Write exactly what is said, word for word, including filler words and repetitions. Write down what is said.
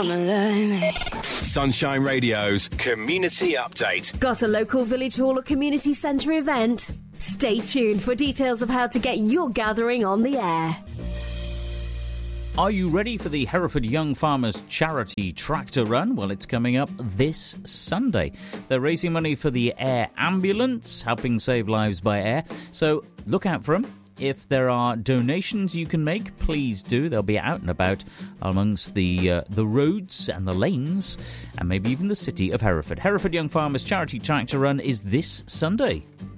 wanna lie me. Sunshine Radio's Community Update. Got a local village hall or community centre event? Stay tuned for details of how to get your gathering on the air. Are you ready for the Hereford Young Farmers Charity Tractor Run? Well, it's coming up this Sunday. They're raising money for the air ambulance, helping save lives by air. So look out for them. If there are donations you can make, please do. They'll be out and about amongst the uh, the roads and the lanes and maybe even the city of Hereford. Hereford Young Farmers Charity Tractor Run is this Sunday.